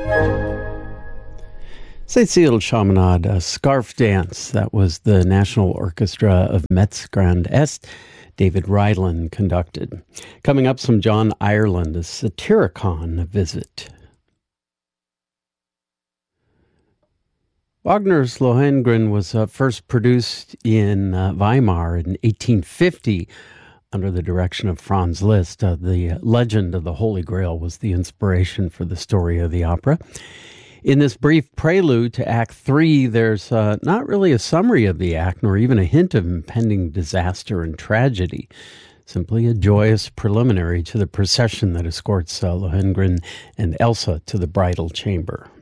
Cécile Chaminade, Scarf Dance. That was the National Orchestra of Metz Grand Est. David Ryland conducted. Coming up, some John Ireland, a Satyricon visit. Wagner's Lohengrin was first produced in Weimar in 1850 under the direction of Franz Liszt. The legend of the Holy Grail was the inspiration for the story of the opera. In this brief prelude to Act 3, there's not really a summary of the act, nor even a hint of impending disaster and tragedy. Simply a joyous preliminary to the procession that escorts Lohengrin and Elsa to the bridal chamber.